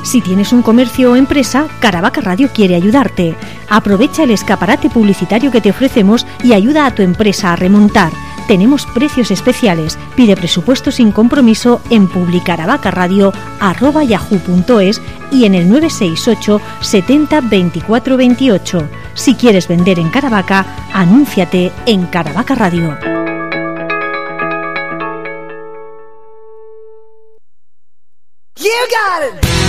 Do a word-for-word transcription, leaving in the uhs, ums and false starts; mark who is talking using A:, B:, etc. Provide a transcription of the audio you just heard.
A: Si tienes un comercio o empresa, Caravaca Radio quiere ayudarte. Aprovecha el escaparate publicitario que te ofrecemos y ayuda a tu empresa a remontar. Tenemos precios especiales. Pide presupuesto sin compromiso en publicaravacaradio arroba yahoo punto es y en el nueve seis ocho setenta veinticuatro veintiocho. Si quieres vender en Caravaca, anúnciate en Caravaca Radio.
B: You got it.